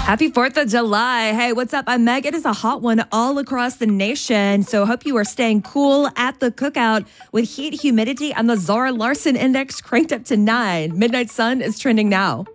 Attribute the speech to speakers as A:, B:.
A: Happy 4th of July. Hey, what's up? I'm Meg. It is a hot one all across the nation. So hope you are staying cool at the cookout with heat, humidity, and the Zara Larson Index cranked up to 9. Midnight Sun is trending now.